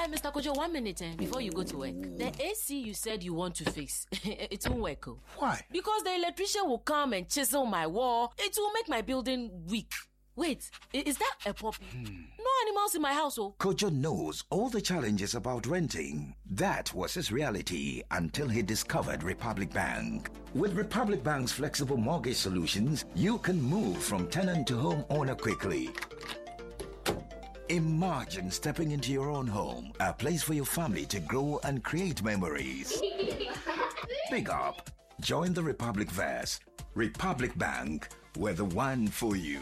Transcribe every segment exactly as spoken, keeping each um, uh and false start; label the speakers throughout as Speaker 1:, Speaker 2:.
Speaker 1: Uh, Mister Kojo, one minute eh, before you go to work. The A C you said you want to fix, it won't work. Oh.
Speaker 2: Why?
Speaker 1: Because the electrician will come and chisel my wall. It will make my building weak. Wait, is that a puppy? Hmm. No animals in my house, oh.
Speaker 3: Kojo knows all the challenges about renting. That was his reality until he discovered Republic Bank. With Republic Bank's flexible mortgage solutions, you can move from tenant to homeowner quickly. Imagine stepping into your own home, a place for your family to grow and create memories. Big up. Join the Republic Verse. Republic Bank, we're the one for you.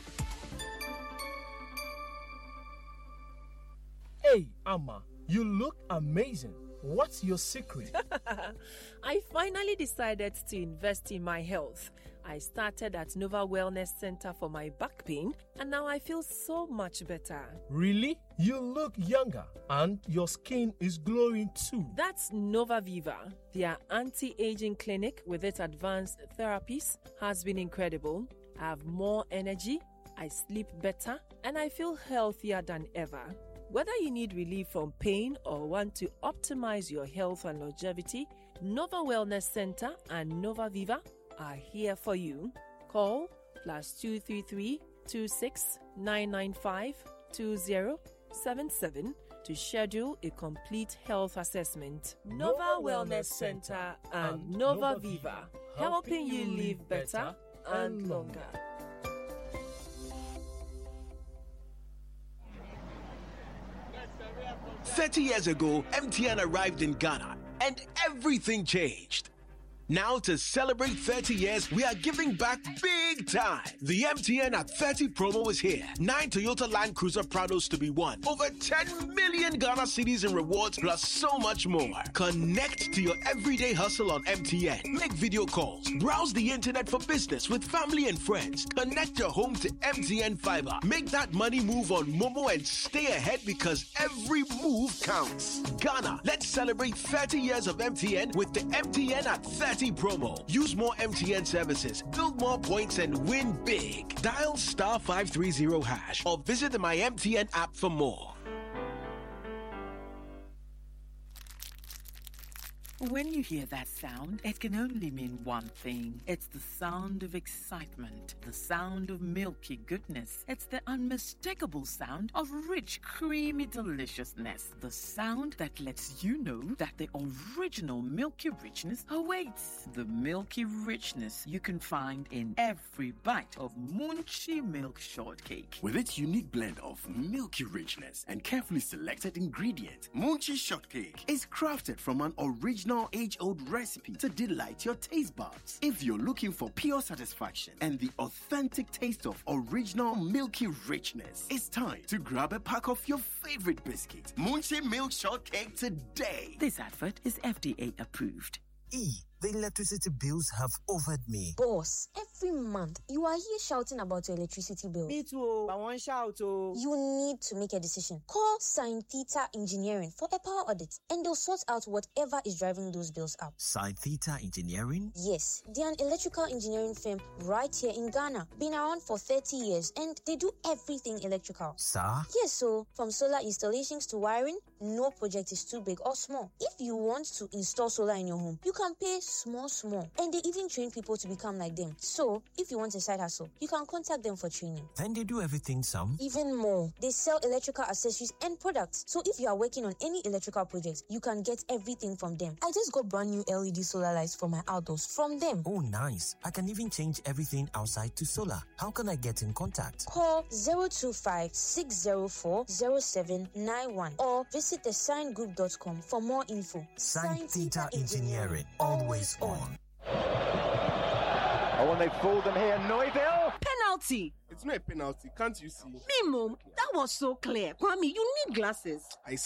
Speaker 4: Hey, Amma, you look amazing. What's your secret?
Speaker 5: I finally decided to invest in my health. I started at Nova Wellness Center for my back pain, and now I feel so much better.
Speaker 4: Really? You look younger, and your skin is glowing too.
Speaker 5: That's Nova Viva. Their anti-aging clinic with its advanced therapies has been incredible. I have more energy, I sleep better, and I feel healthier than ever. Whether you need relief from pain or want to optimize your health and longevity, Nova Wellness Center and Nova Viva are here for you. Call plus two three three, two six nine nine five, two zero seven seven to schedule a complete health assessment. Nova Wellness Center and Nova Viva, helping you live better and longer.
Speaker 6: thirty years ago, M T N arrived in Ghana and everything changed. Now, to celebrate thirty years, we are giving back big time. The M T N at thirty promo is here. Nine Toyota Land Cruiser Prados to be won. Over ten million Ghana cedis in rewards, plus so much more. Connect to your everyday hustle on M T N. Make video calls. Browse the internet for business with family and friends. Connect your home to M T N Fiber. Make that money move on Momo and stay ahead because every move counts. Ghana, let's celebrate thirty years of M T N with the M T N at thirty promo. Use more M T N services, build more points, and win big. Dial star five three zero hash or visit the My M T N app for more.
Speaker 7: When you hear that sound, it can only mean one thing. It's the sound of excitement, the sound of milky goodness. It's the unmistakable sound of rich, creamy deliciousness. The sound that lets you know that the original milky richness awaits. The milky richness you can find in every bite of Munchie Milk Shortcake.
Speaker 8: With its unique blend of milky richness and carefully selected ingredients, Munchie Shortcake is crafted from an original age-old recipe to delight your taste buds. If you're looking for pure satisfaction and the authentic taste of original milky richness, it's time to grab a pack of your favorite biscuit, Munchie Milk Shortcake, today.
Speaker 7: This advert is F D A approved.
Speaker 9: E, the electricity bills have overwhelmed me.
Speaker 10: Boss, every month you are here shouting about your electricity bill.
Speaker 11: Me too. I want shout too.
Speaker 10: You need to make a decision. Call Sine Theta Engineering for a power audit, and they'll sort out whatever is driving those bills up.
Speaker 9: Sine Theta Engineering?
Speaker 10: Yes, they're an electrical engineering firm right here in Ghana. Been around for thirty years, and they do everything electrical.
Speaker 9: Sir?
Speaker 10: Yes, so from solar installations to wiring, no project is too big or small. If you want to install solar in your home, you can pay small, small. And they even train people to become like them. So, if you want a side hustle, you can contact them for training.
Speaker 9: Then they do everything, Sam?
Speaker 10: Even more. They sell electrical accessories and products. So, if you are working on any electrical project, you can get everything from them. I just got brand new L E D solar lights for my outdoors from them.
Speaker 9: Oh, nice. I can even change everything outside to solar. How can I get in contact?
Speaker 10: Call zero two five, six zero four, zero seven nine one or visit the sine group dot com for more info.
Speaker 9: Sine Theta Engineering. Always on.
Speaker 12: Oh, and they fooled them here. Noiville.
Speaker 13: Penalty.
Speaker 14: It's not a penalty. Can't you see?
Speaker 13: Me, Mom, that was so clear. Kwame, you need glasses.
Speaker 14: I